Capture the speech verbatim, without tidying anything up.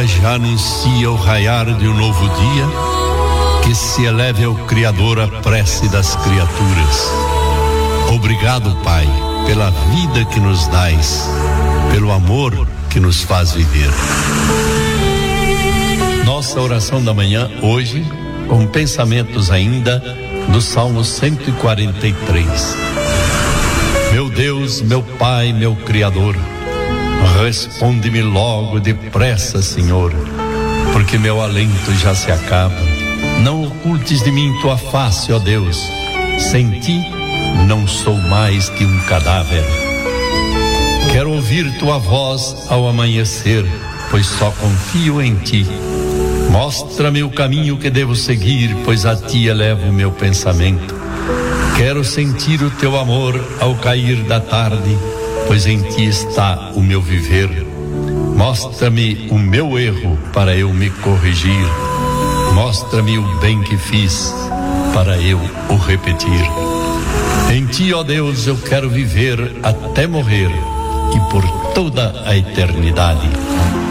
já anuncia o raiar de um novo dia, que se eleve ao Criador a prece das criaturas. Obrigado, Pai, pela vida que nos dais, pelo amor que nos faz viver. Nossa oração da manhã hoje, com pensamentos ainda do Salmo cento e quarenta e três. Meu Deus, meu Pai, meu Criador, responde-me logo depressa, Senhor, porque meu alento já se acaba. Não ocultes de mim tua face, ó Deus. Sem ti não sou mais que um cadáver. Quero ouvir tua voz ao amanhecer, pois só confio em ti. Mostra-me o caminho que devo seguir, pois a ti elevo o meu pensamento. Quero sentir o teu amor ao cair da tarde, pois em ti está o meu viver. Mostra-me o meu erro para eu me corrigir. Mostra-me o bem que fiz para eu o repetir. Em ti, ó Deus, eu quero viver até morrer e por toda a eternidade.